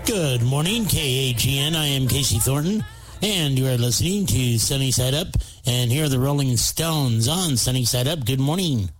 Good morning, KAGN. I am Casey Thornton, and you are listening to Sunny Side Up. And here are the Rolling Stones on Sunny Side Up. Good morning.